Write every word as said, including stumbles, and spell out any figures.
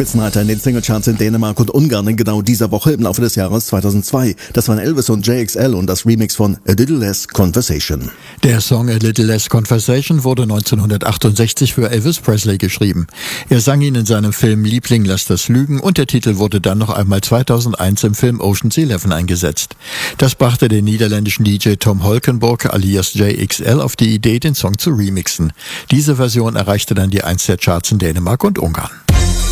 Spitzenreiter in den Singlecharts in Dänemark und Ungarn in genau dieser Woche im Laufe des Jahres zweitausendzwei. Das waren Elvis und J X L und das Remix von A Little Less Conversation. Der Song A Little Less Conversation wurde neunzehnhundertachtundsechzig für Elvis Presley geschrieben. Er sang ihn in seinem Film Liebling, lass das lügen und der Titel wurde dann noch einmal zweitausendeins im Film Ocean's Eleven eingesetzt. Das brachte den niederländischen D J Tom Holkenborg alias J X L auf die Idee, den Song zu remixen. Diese Version erreichte dann die Eins der Charts in Dänemark und Ungarn.